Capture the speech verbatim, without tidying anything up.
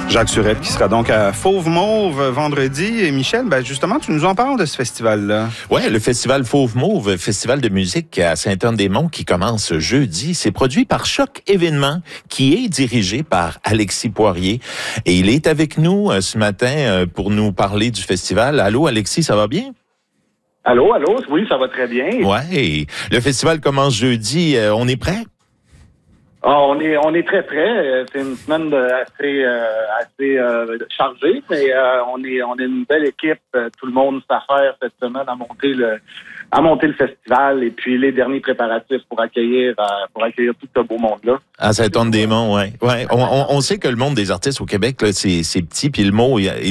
Jacques Surette qui sera donc à Fauve Mauve vendredi. Et Michel, ben justement, tu nous en parles de ce festival-là. Oui, le festival Fauve Mauve, festival de musique à Saint-Anne-des-Monts qui commence jeudi. C'est produit par Choc Événements qui est dirigé par Alexis Poirier. Et il est avec nous ce matin pour nous parler du festival. Allô, Alexis, ça va bien? Allô, allô, oui, ça va très bien. Oui, le festival commence jeudi. On est prêt? Ah, on est on est très prêt. C'est une semaine de, assez euh, assez euh, chargée, mais euh, on est on est une belle équipe. Tout le monde s'affaire cette semaine à monter le à monter le festival et puis les derniers préparatifs pour accueillir euh, pour accueillir tout ce beau monde-là. À Saint-Anne-des-Monts, ouais. Ouais. On, on, on sait que le monde des artistes au Québec, là, c'est c'est petit, puis le mot